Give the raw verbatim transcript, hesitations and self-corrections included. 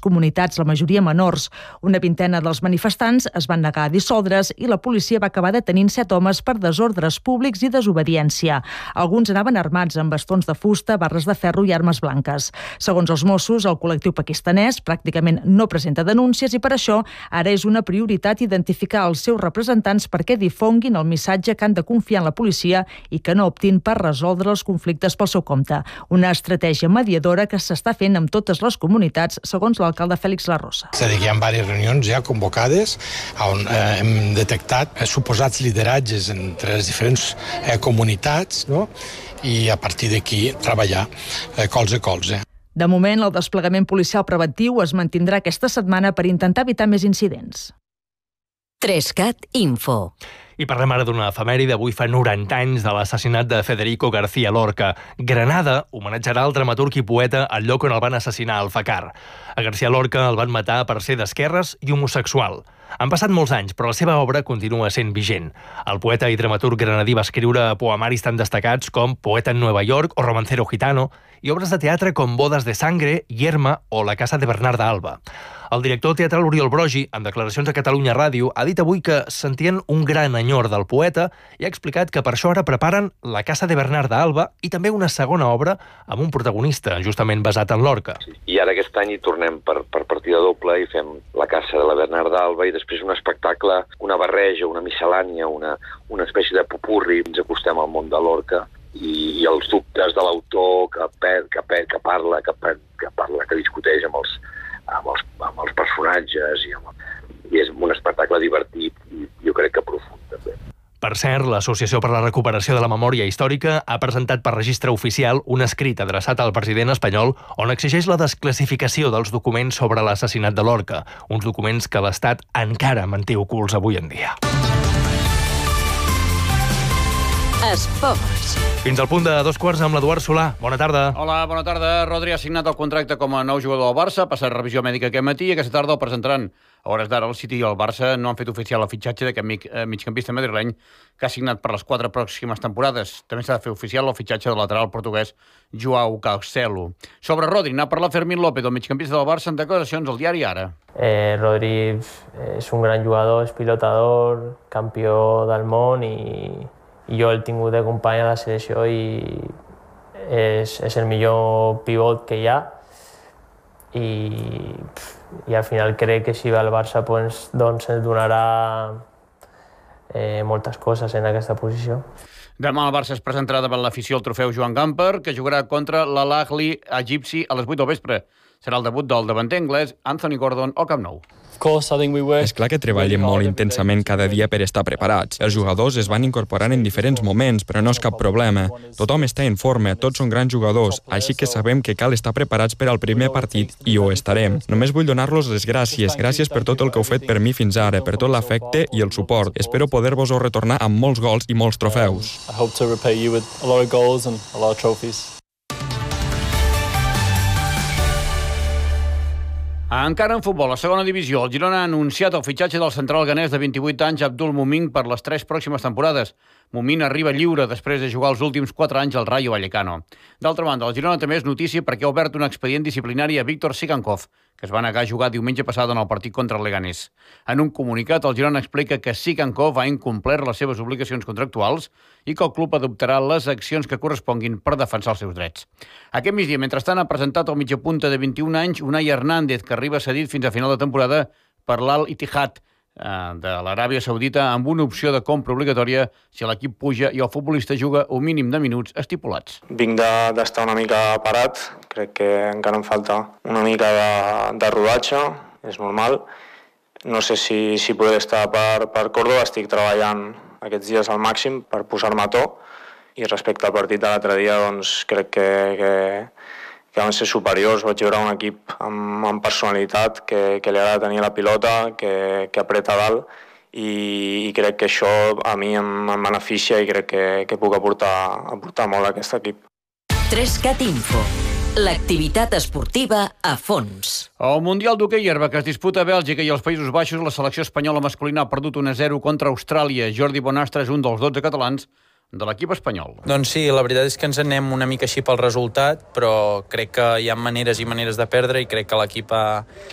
comunitats, la majoria menors. Una vintena dels manifestants es van negar a dissoldre's i la policia va acabar detenint set homes per desordres públics i desobediència. Alguns anaven armats amb bastons de fusta, barres de ferro i armes blanques. Segons els Mossos, el col·lectiu pakistanès pràcticament no presenta denúncies i per això ara és una prioritat identificar els seus representants perquè difonguin el missatge que han de confiar en la policia i que no optin per resoldre els conflictes pel seu compte. Una estratègia mediadora que s'està fent amb totes les comunitats, segons l'alcalde Fèlix Larrosa. És a dir, que hi ha diverses reunions ja convocades on eh, hem detectat eh, suposats lideratges entre les diferents eh, comunitats, no? I a partir d'aquí treballar eh, colze a colze. De moment, el desplegament policial preventiu es mantindrà aquesta setmana per intentar evitar més incidents. Trescat Info. I parlem ara d'una efemèride. Avui fa noranta anys de l'assassinat de Federico García Lorca. Granada homenatjarà el dramaturg i poeta al lloc on el van assassinar al Facar. A García Lorca el van matar per ser d'esquerres i homosexual. Han passat molts anys, però la seva obra continua sent vigent. El poeta i dramaturg granadí va escriure poemaris tan destacats com Poeta en Nueva York o Romancero gitano i obres de teatre com Bodas de sangre, Yerma o La casa de Bernarda Alba. El director teatral Oriol Brogi, en declaracions a Catalunya Ràdio, ha dit avui que sentien un gran enyor del poeta i ha explicat que per això ara preparen La casa de Bernarda Alba i també una segona obra amb un protagonista justament basat en Lorca. I ara aquest any hi tornem per, per partida doble i fem La casa de la Bernarda Alba i després un espectacle, una barreja, una miscel·lània, una, una espècie de popurri. Ens acostem al món de Lorca i, i els dubtes de l'autor que, per, que, per, que parla, que, per, que parla, que discuteix amb els amb els, amb els personatges i, amb, i és un espectacle divertit i jo crec que profund també. Per cert, l'Associació per la Recuperació de la Memòria Històrica ha presentat per registre oficial un escrit adreçat al president espanyol on exigeix la desclassificació dels documents sobre l'assassinat de Lorca, uns documents que l'Estat encara manté ocults avui en dia. Esports. Fins al punt de dos quarts amb l'Eduard Solà. Bona tarda. Hola, bona tarda. Rodri ha signat el contracte com a nou jugador del Barça, ha passat revisió mèdica aquest matí i aquesta tarda el presentaran. A hores d'ara el City i el Barça no han fet oficial el fitxatge d'aquest mig, eh, migcampista madrileny que ha signat per les quatre pròximes temporades. També s'ha de fer oficial el fitxatge del lateral portuguès Joao Cancelo. Sobre Rodri, n'ha parlat Fermín López, el migcampista del Barça, en declaracions al diari Ara. Eh, Rodri és un gran jugador, és pilotador, campió del món i i jo el he tingut de company a la selecció i és, és el millor pivot que hi ha i, i al final crec que si va al Barça pues, doncs ens donarà eh, moltes coses en aquesta posició. Demà el Barça es presentarà davant l'afició al trofeu Joan Gamper, que jugarà contra l'Al-Ahly egipci a les vuit del vespre. Serà el debut del davanter anglès Anthony Gordon al Camp Nou. És clar que treballem molt intensament cada dia per estar preparats. Els jugadors es van incorporant en diferents moments, però no és cap problema. Tothom està en forma, tots són grans jugadors, així que sabem que cal estar preparats per al primer partit i ho estarem. Només vull donar-los les gràcies. Gràcies per tot el que heu fet per mi fins ara, per tot l'afecte i el suport. Espero poder-vos-ho retornar amb molts gols i molts trofeus. I hope to repay you with a lot of goals and a lot of trophies. Encara en futbol, a segona divisió, el Girona ha anunciat el fitxatge del central ganès de vint-i-vuit anys Abdul Mumin per les tres pròximes temporades. Mumin arriba lliure després de jugar els últims quatre anys al Rayo Vallecano. D'altra banda, el Girona també és notícia perquè ha obert un expedient disciplinari a Víctor Sigankov, que es va negar a jugar diumenge passat en el partit contra el Leganés. En un comunicat, el Girona explica que Sigankov ha incomplert les seves obligacions contractuals i que el club adoptarà les accions que corresponguin per defensar els seus drets. Aquest migdia, mentrestant, ha presentat el mitjapunta de vint-i-un anys Unai Hernández, que arriba cedit fins a final de temporada per l'Al-Ittihad de l'Aràbia Saudita amb una opció de compra obligatòria si l'equip puja i el futbolista juga un mínim de minuts estipulats. Vinc d'estar una mica parat, crec que encara em falta una mica de, de rodatge, és normal. No sé si, si podré estar per, per Córdoba, estic treballant aquests dies al màxim per posar-me a to i respecte al partit de l'altre dia doncs crec que, que, que van ser superiors. Vaig veure un equip amb, amb personalitat que, que li agrada tenir la pilota, que, que apreta dalt i, i crec que això a mi em, em beneficia i crec que, que puc aportar, aportar molt a aquest equip. Trescat Info. L'activitat esportiva a fons. El Mundial d'hoquei herba que es disputa a Bèlgica i als Països Baixos, la selecció espanyola masculina ha perdut un a zero contra Austràlia. Jordi Bonastre és un dels dotze catalans de l'equip espanyol. Doncs sí, la veritat és que ens anem una mica així pel resultat, però crec que hi ha maneres i maneres de perdre i crec que l'equip ha,